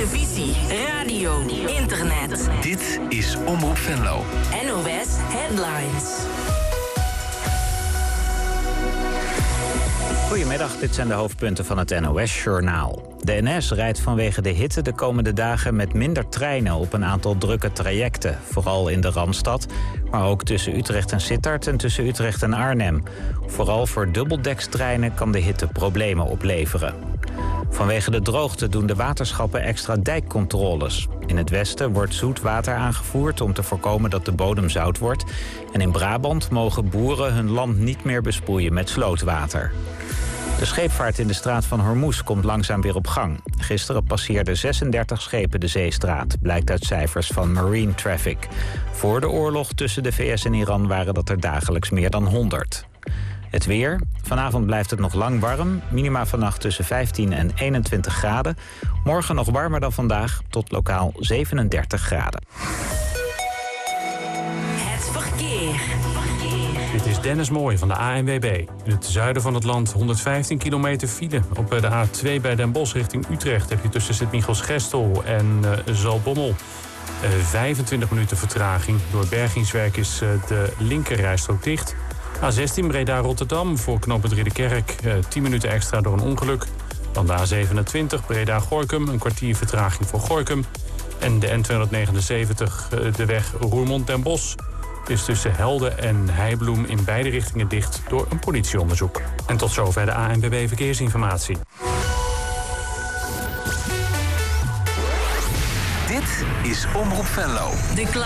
televisie, radio, internet. Dit is Omroep Venlo. NOS Headlines. Goedemiddag, dit zijn de hoofdpunten van het NOS-journaal. De NS rijdt vanwege de hitte de komende dagen met minder treinen op een aantal drukke trajecten. Vooral in de Randstad, maar ook tussen Utrecht en Sittard en tussen Utrecht en Arnhem. Vooral voor dubbeldekstreinen kan de hitte problemen opleveren. Vanwege de droogte doen de waterschappen extra dijkcontroles. In het westen wordt zoet water aangevoerd om te voorkomen dat de bodem zout wordt. En in Brabant mogen boeren hun land niet meer besproeien met slootwater. De scheepvaart in de straat van Hormuz komt langzaam weer op gang. Gisteren passeerden 36 schepen de zeestraat, blijkt uit cijfers van Marine Traffic. Voor de oorlog tussen de VS en Iran waren dat er dagelijks meer dan 100. Het weer. Vanavond blijft het nog lang warm. Minima vannacht tussen 15 en 21 graden. Morgen nog warmer dan vandaag, tot lokaal 37 graden. Het verkeer. Dit is Dennis Mooij van de ANWB. In het zuiden van het land 115 kilometer file. Op de A2 bij Den Bosch richting Utrecht heb je tussen Sint-Michels-Gestel en Zaltbommel 25 minuten vertraging. Door bergingswerk is de linkerrijstrook dicht. A16 Breda-Rotterdam voor knooppunt Ridderkerk 10 minuten extra door een ongeluk. Dan de A27 Breda-Gorinchem, een kwartier vertraging voor Gorinchem. En de N279, de weg Roermond-Den Bosch, is tussen Helden en Heibloem in beide richtingen dicht door een politieonderzoek. En tot zover de ANWB Verkeersinformatie. Dit is Omroep Venlo.